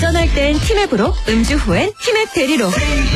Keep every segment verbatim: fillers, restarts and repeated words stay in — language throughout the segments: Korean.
운전할 땐 티맵으로, 음주 후엔 티맵 대리로.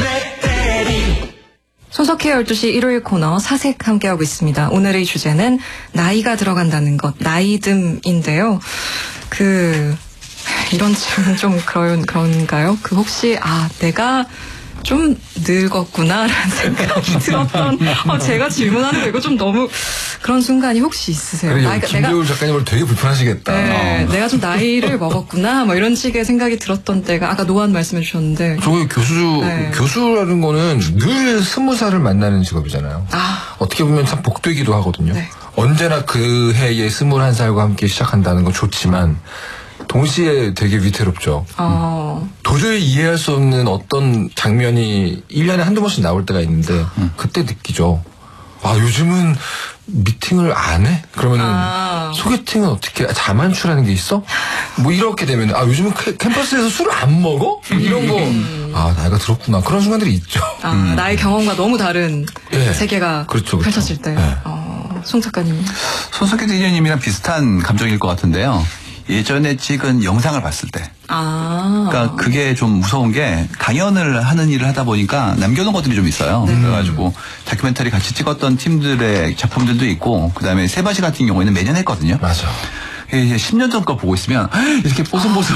손석희의 열두 시 일요일 코너 사색 함께하고 있습니다. 오늘의 주제는 나이가 들어간다는 것, 나이듦인데요. 그 이런 질문 좀 그런, 그런가요? 그 혹시 아 내가 좀 늙었구나라는 생각이 들었던 어, 제가 질문하는 거 이거 좀 너무 그런 순간이 혹시 있으세요? 그래, 나이가, 김재울 작가님을 되게 불편하시겠다. 네, 어. 내가 좀 나이를 먹었구나 뭐 이런 식의 생각이 들었던 때가 아까 노안 말씀해 주셨는데 저기 교수, 네. 교수라는 거는 늘 스무 살을 만나는 직업이잖아요. 아. 어떻게 보면 참 복되기도 하거든요. 네. 언제나 그 해에 스물한 살과 함께 시작한다는 건 좋지만 동시에 되게 위태롭죠. 어. 도저히 이해할 수 없는 어떤 장면이 일 년에 한두 번씩 나올 때가 있는데 음. 그때 느끼죠. 아 요즘은 미팅을 안 해? 그러면은 아. 소개팅은 어떻게 해? 자만추라는 게 있어? 뭐 이렇게 되면 아 요즘은 캐, 캠퍼스에서 술을 안 먹어? 이런 거 아 나이가 들었구나 그런 순간들이 있죠. 아, 음. 나의 경험과 너무 다른 예. 세계가 그렇죠, 그렇죠. 펼쳐질 때. 예. 어, 송 작가님. 손석희 디제이님이랑 비슷한 감정일 것 같은데요. 예전에 찍은 영상을 봤을 때. 아. 그러니까 그게 좀 무서운 게 강연을 하는 일을 하다 보니까 남겨놓은 것들이 좀 있어요. 네. 그래가지고 다큐멘터리 같이 찍었던 팀들의 작품들도 있고 그다음에 세바시 같은 경우에는 매년 했거든요. 맞아. 이제 십 년 전 거 보고 있으면 이렇게 뽀송뽀송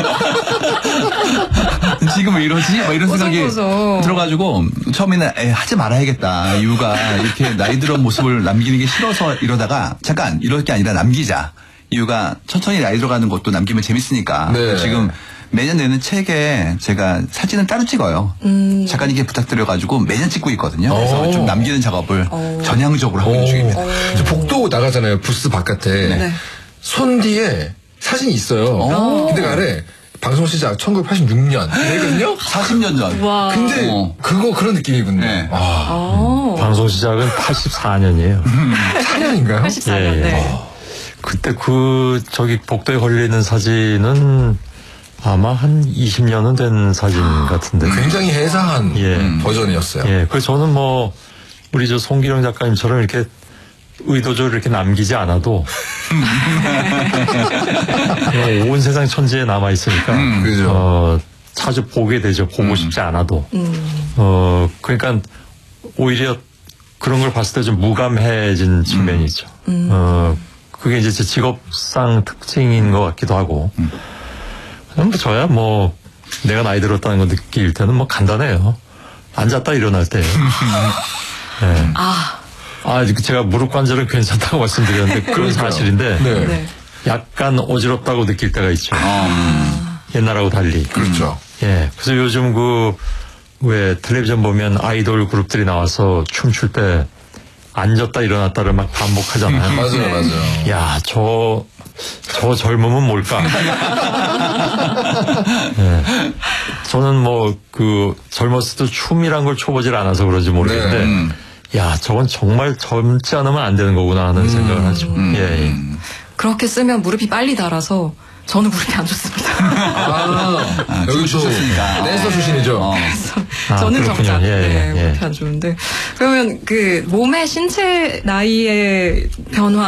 지금 왜 이러지? 막 이런 생각이 뽀송뽀송. 들어가지고 처음에는 에이, 하지 말아야겠다. 이유가 이렇게 나이 들은 모습을 남기는 게 싫어서 이러다가 잠깐 이럴 게 아니라 남기자. 이유가 천천히 나이 들어가는 것도 남기면 재밌으니까. 네. 지금 매년 내는 책에 제가 사진을 따로 찍어요. 음. 작가님께 부탁드려가지고 매년 찍고 있거든요. 그래서 오. 좀 남기는 작업을 오. 전향적으로 하고 있는 중입니다. 이제 복도 나가잖아요. 부스 바깥에. 네. 손 뒤에 사진이 있어요. 오. 근데 그 아래 방송 시작 천구백팔십육 년 되거든요. 사십 년 전. 와. 근데 어. 그거 그런 느낌이군요. 네. 아, 어. 방송 시작은 팔십사 년이에요. 사 년인가요? 팔십사 년. 예, 예. 네. 그때 그 저기 복도에 걸려있는 사진은 아마 한 이십 년은 된 사진 같은데. 굉장히 해상한 예. 버전이었어요. 예. 그래서 저는 뭐 우리 저 송기령 작가님처럼 이렇게 의도적으로 이렇게 남기지 않아도 예, 온 세상 천지에 남아 있으니까 음, 그죠. 어, 자주 보게 되죠. 보고 음. 싶지 않아도. 음. 어 그러니까 오히려 그런 걸 봤을 때 좀 무감해진 측면이 있죠. 음. 어 그게 이제 제 직업상 특징인 것 같기도 하고. 음. 그럼 뭐 저야 뭐 내가 나이 들었다는 거 느낄 때는 뭐 간단해요. 앉았다 일어날 때. 네. 아. 아 제가 무릎 관절은 괜찮다고 말씀드렸는데 그건 그러니까요. 사실인데 네. 네. 약간 어지럽다고 느낄 때가 있죠. 음. 옛날하고 달리. 그렇죠. 예. 그래서 요즘 그 왜 텔레비전 보면 아이돌 그룹들이 나와서 춤출 때 앉았다 일어났다를 막 반복하잖아요. 맞아요, 맞아요. 야, 저, 저 젊음은 뭘까? 예. 저는 뭐, 그, 젊었을 때 춤이란 걸 초보질 않아서 그런지 모르겠는데, 네. 음. 야, 저건 정말 젊지 않으면 안 되는 거구나 하는 음. 생각을 하죠. 음. 예, 예. 그렇게 쓰면 무릎이 빨리 닳아서 저는 무릎이 안 좋습니다. 아, 아, 여기 또 주셨으니까. 댄서 출신이죠. 어. 아, 저는 그렇군요. 정작 예, 예, 네, 예. 무릎이 안 좋은데 그러면 그 몸의 신체 나이의 변화